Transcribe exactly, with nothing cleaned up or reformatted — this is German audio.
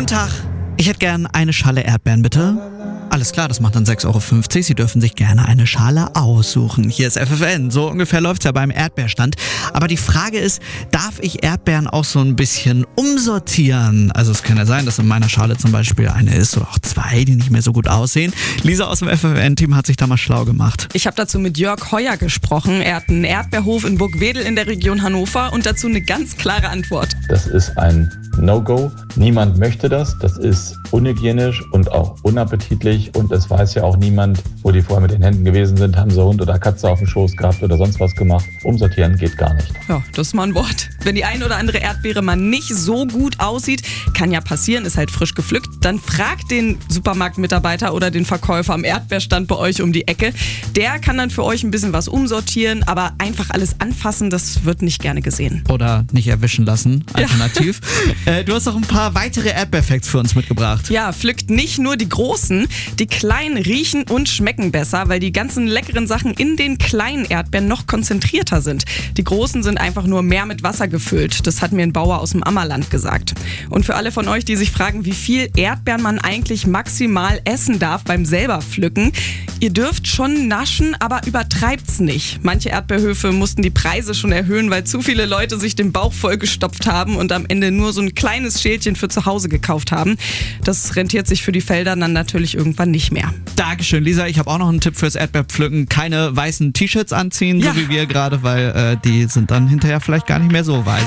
Tag, ich hätte gern eine Schale Erdbeeren, bitte. Alles klar, das macht dann sechs Euro fünfzig. Sie dürfen sich gerne eine Schale aussuchen. Hier ist F F N. So ungefähr läuft's ja beim Erdbeerstand. Aber die Frage ist, darf ich Erdbeeren auch so ein bisschen umsortieren? Also es kann ja sein, dass in meiner Schale zum Beispiel eine ist oder auch zwei, die nicht mehr so gut aussehen. Lisa aus dem F F N-Team hat sich da mal schlau gemacht. Ich habe dazu mit Jörg Heuer gesprochen. Er hat einen Erdbeerhof in Burgwedel in der Region Hannover und dazu eine ganz klare Antwort. Das ist ein No-Go. Niemand möchte das. Das ist unhygienisch und auch unappetitlich. Und es weiß ja auch niemand, wo die vorher mit den Händen gewesen sind. Haben sie Hund oder Katze auf dem Schoß gehabt oder sonst was gemacht. Umsortieren geht gar nicht. Ja, das ist mal ein Wort. Wenn die ein oder andere Erdbeere mal nicht so gut aussieht, kann ja passieren, ist halt frisch gepflückt, dann fragt den Supermarktmitarbeiter oder den Verkäufer am Erdbeerstand bei euch um die Ecke. Der kann dann für euch ein bisschen was umsortieren, aber einfach alles anfassen, das wird nicht gerne gesehen. Oder nicht erwischen lassen, alternativ. Ja. Äh, du hast auch ein paar weitere Erdbeerfacts für uns mitgebracht. Ja, pflückt nicht nur die großen, die kleinen riechen und schmecken besser, weil die ganzen leckeren Sachen in den kleinen Erdbeeren noch konzentrierter sind. Die großen sind einfach nur mehr mit Wasser gefüllt. Das hat mir ein Bauer aus dem Ammerland gesagt. Und für alle von euch, die sich fragen, wie viel Erdbeeren man eigentlich maximal essen darf beim selber pflücken, ihr dürft schon naschen, aber übertreibt's nicht. Manche Erdbeerhöfe mussten die Preise schon erhöhen, weil zu viele Leute sich den Bauch vollgestopft haben und am Ende nur so ein kleines Schälchen für zu Hause gekauft haben. Das rentiert sich für die Felder dann natürlich irgendwann nicht mehr. Dankeschön, Lisa. Ich habe auch noch einen Tipp fürs Erdbeerpflücken. Keine weißen T-Shirts anziehen, Ja. so wie wir gerade, weil äh, die sind dann hinterher vielleicht gar nicht mehr so weiß.